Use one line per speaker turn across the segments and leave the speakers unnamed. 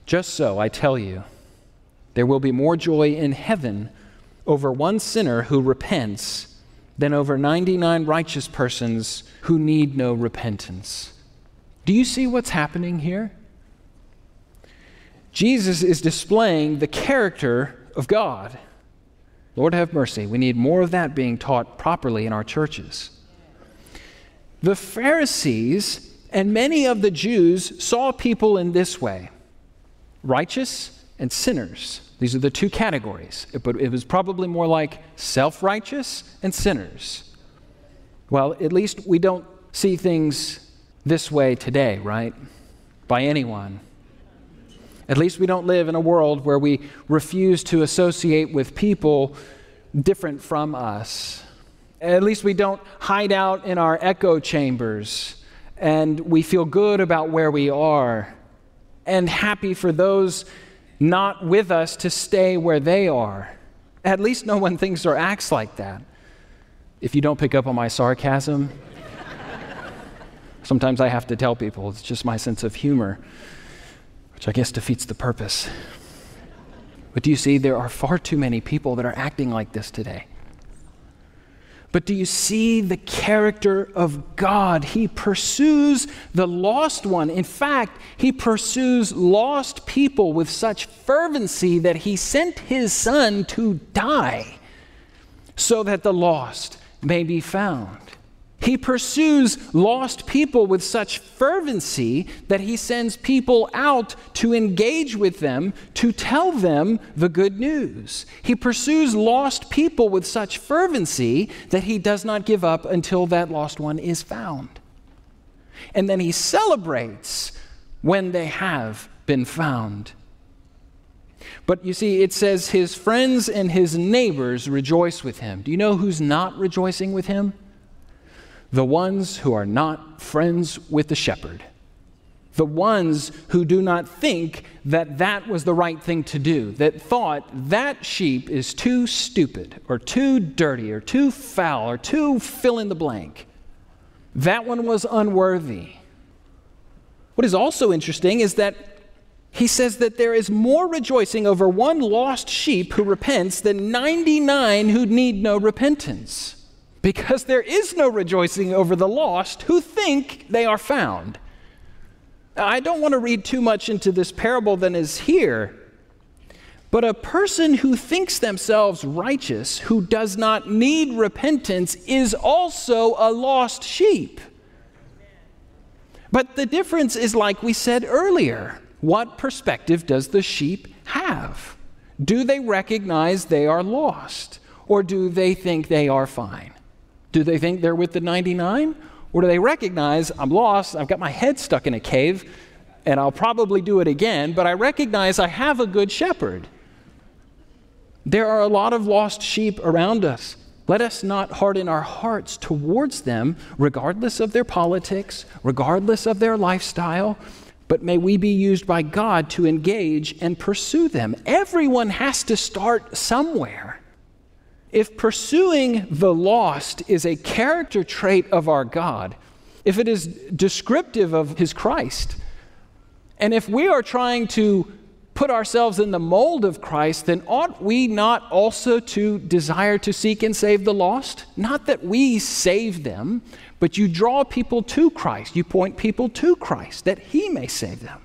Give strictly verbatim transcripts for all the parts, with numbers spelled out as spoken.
Just so, I tell you, there will be more joy in heaven over one sinner who repents than over ninety-nine righteous persons who need no repentance. Do you see what's happening here? Jesus is displaying the character of God. Lord have mercy. We need more of that being taught properly in our churches. The Pharisees and many of the Jews saw people in this way: righteous and sinners. These are the two categories, but it was probably more like self-righteous and sinners. Well, at least we don't see things this way today, right? By anyone. At least we don't live in a world where we refuse to associate with people different from us. At least we don't hide out in our echo chambers and we feel good about where we are and happy for those not with us to stay where they are. At least no one thinks or acts like that. If you don't pick up on my sarcasm, sometimes I have to tell people it's just my sense of humor, which I guess defeats the purpose. But do you see, there are far too many people that are acting like this today. But do you see the character of God? He pursues the lost one. In fact, he pursues lost people with such fervency that he sent his son to die so that the lost may be found. He pursues lost people with such fervency that he sends people out to engage with them, to tell them the good news. He pursues lost people with such fervency that he does not give up until that lost one is found. And then he celebrates when they have been found. But you see, it says his friends and his neighbors rejoice with him. Do you know who's not rejoicing with him? The ones who are not friends with the shepherd. The ones who do not think that that was the right thing to do, that thought that sheep is too stupid or too dirty or too foul or too fill in the blank. That one was unworthy. What is also interesting is that he says that there is more rejoicing over one lost sheep who repents than ninety-nine who need no repentance. Because there is no rejoicing over the lost who think they are found. Now, I don't want to read too much into this parable than is here, but a person who thinks themselves righteous, who does not need repentance, is also a lost sheep. But the difference is, like we said earlier, what perspective does the sheep have? Do they recognize they are lost, or do they think they are fine? Do they think they're with the ninety-nine? Or do they recognize, I'm lost, I've got my head stuck in a cave, and I'll probably do it again, but I recognize I have a good shepherd. There are a lot of lost sheep around us. Let us not harden our hearts towards them, regardless of their politics, regardless of their lifestyle, but may we be used by God to engage and pursue them. Everyone has to start somewhere. If pursuing the lost is a character trait of our God, if it is descriptive of his Christ, and if we are trying to put ourselves in the mold of Christ, then ought we not also to desire to seek and save the lost? Not that we save them, but you draw people to Christ. You point people to Christ that he may save them.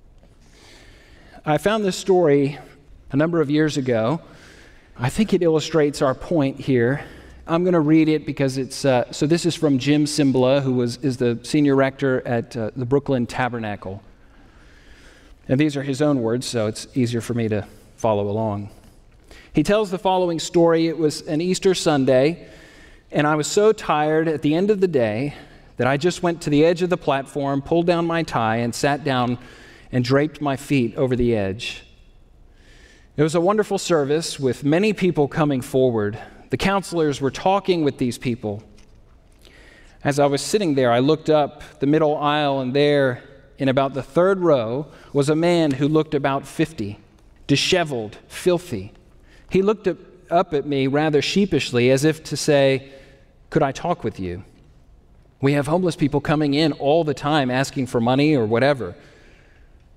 I found this story a number of years ago. I think it illustrates our point here. I'm going to read it because it's, uh, so this is from Jim Cymbala, who was is the senior rector at uh, the Brooklyn Tabernacle. And these are his own words, so it's easier for me to follow along. He tells the following story. It was an Easter Sunday, and I was so tired at the end of the day that I just went to the edge of the platform, pulled down my tie, and sat down and draped my feet over the edge. It was a wonderful service with many people coming forward. The counselors were talking with these people. As I was sitting there, I looked up the middle aisle, and there, in about the third row, was a man who looked about fifty, disheveled, filthy. He looked up at me rather sheepishly, as if to say, "Could I talk with you? We have homeless people coming in all the time asking for money or whatever.